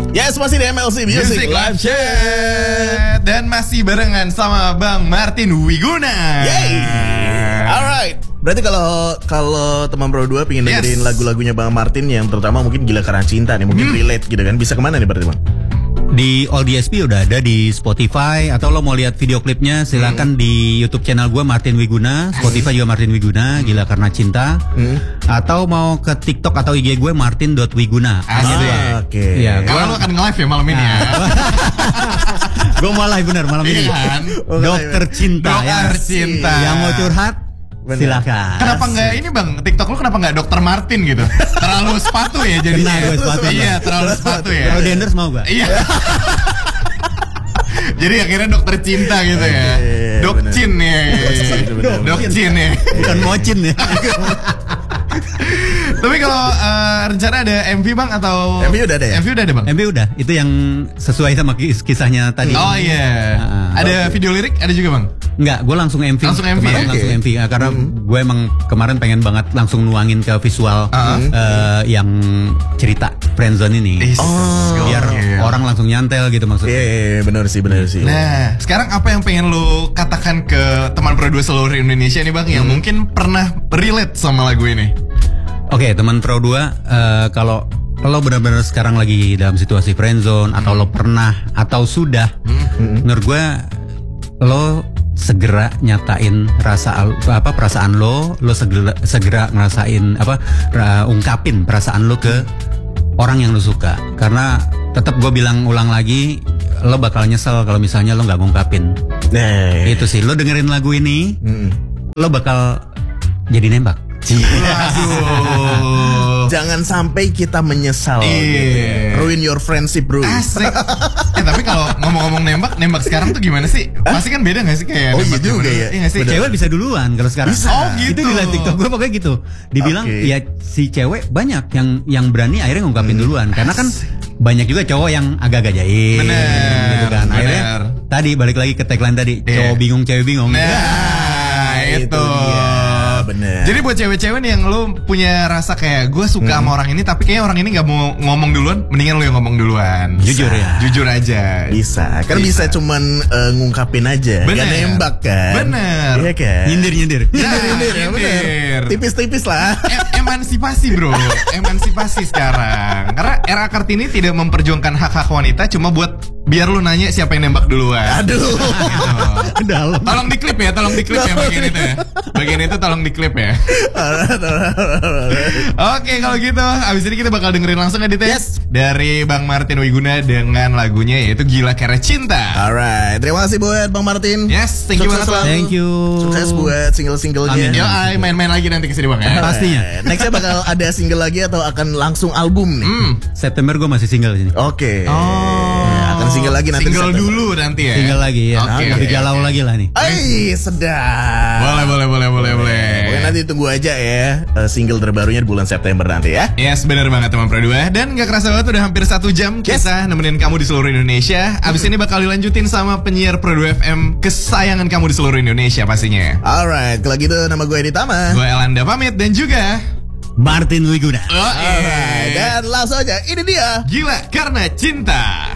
Yes, masih di MLC Music Live Chat. Dan masih barengan sama Bang Martin Wiguna. Yay. Alright. Berarti kalau teman Pro 2 pengen dengerin lagu-lagunya Bang Martin yang terutama mungkin Gila Karena Cinta nih, mungkin relate gitu kan, bisa kemana nih berarti Bang? Di All DSP udah ada di Spotify, atau lo mau lihat video klipnya silakan di YouTube channel gue Martin Wiguna, Spotify juga Martin Wiguna, Gila Karena Cinta, atau mau ke TikTok atau IG gue martin.wiguna. Oke. Ya, Kalau lu akan nge-live ya malam ini ya. Gue mau live bener malam ini. Kan? Dokter Cinta. Dokter Cinta. Yang mau curhat silakan. Kenapa nggak ini Bang, TikTok lu kenapa nggak Dokter Martin gitu? Terlalu sepatu ya jadinya. Kena gue sepatu. Iya, terlalu sepatu ya. Kalau di endorse mau gak? Iya. Jadi akhirnya Dokter Cinta gitu ya. Dokcin ya. Dokcin ya. Bukan mocin ya. Tapi kalau rencana ada MV Bang atau MV udah ada ya? MV udah ada Bang? MV udah, itu yang sesuai sama kisahnya tadi. Oh iya. Ada video lirik ada juga Bang? Enggak, gue langsung MV. Langsung MV ya? Langsung MV karena gue emang kemarin pengen banget langsung nuangin ke visual yang cerita friendzone ini. Biar orang langsung nyantel gitu maksudnya. Iya, benar sih. Nah, sekarang apa yang pengen lu katakan ke teman Pro 2 seluruh Indonesia nih Bang yang mungkin pernah relate sama lagu ini? Oke, teman Pro 2, kalau lo benar-benar sekarang lagi dalam situasi friendzone atau lo pernah atau sudah, menurut gue lo segera nyatain perasaan lo segera ngerasain ungkapin perasaan lo ke orang yang lo suka, karena tetap gue bilang ulang lagi, lo bakal nyesel kalau misalnya lo nggak ngungkapin. Itu sih, lo dengerin lagu ini, lo bakal jadi nembak. Jangan sampai kita menyesal gitu. Ruin your friendship bro. Asik. Tapi kalau ngomong-ngomong nembak sekarang tuh gimana sih? Pasti kan beda gak sih kayak iya juga ya. Iya gak sih? Cewek bisa duluan kalau sekarang. Bisa. Oh gitu. Itu di live TikTok gue pokoknya gitu. Dibilang ya si cewek banyak yang berani akhirnya ngungkapin duluan, karena kan banyak juga cowok yang agak-agak jahil. Gitu kan. Akhirnya tadi balik lagi ke tagline tadi, cowok bingung cewek bingung. Nah, itu. Bener. Jadi buat cewek-cewek nih yang lu punya rasa kayak gue suka sama orang ini tapi kayaknya orang ini gak mau ngomong duluan, mendingan lu yang ngomong duluan. Jujur ya. Jujur aja. Bisa. Kan bisa cuman ngungkapin aja. Bener. Gak nembak kan. Bener. Iya kan. Nyindir. Bener. Tipis-tipis lah. Emansipasi bro. Emansipasi sekarang. Karena era Kartini tidak memperjuangkan hak-hak wanita, cuma buat biar lu nanya siapa yang nembak duluan. Aduh. Dalam. Tolong diklip ya bagian itu ya. Bagian itu tolong diklip ya. Oke, kalau gitu abis ini kita bakal dengerin langsung edit dari Bang Martin Wiguna dengan lagunya yaitu Gila Karena Cinta. Alright, terima kasih buat Bang Martin. Yes, thank you banget. Thank you. Sukses buat single-singlenya. Yo, main-main lagi nanti kesini Bang ya. Pastinya. Nextnya bakal ada single lagi atau akan langsung album nih? September gue masih single di sini. Oke. Akan single lagi nanti. Single dulu nanti ya. Single lagi ya. Lebih galau lagi lah nih. Sedap. Boleh. Pokoknya nanti tunggu aja ya single terbarunya di bulan September nanti ya. Yes, benar banget teman Pro 2. Dan gak kerasa banget udah hampir 1 jam kita nemenin kamu di seluruh Indonesia. Abis ini bakal dilanjutin sama penyiar Pro 2 FM kesayangan kamu di seluruh Indonesia pastinya. Alright, kalau gitu nama gue Edi Tama. Gue Elanda pamit dan juga Martin Wiguna. Alright, dan langsung aja ini dia Gila Karena Cinta.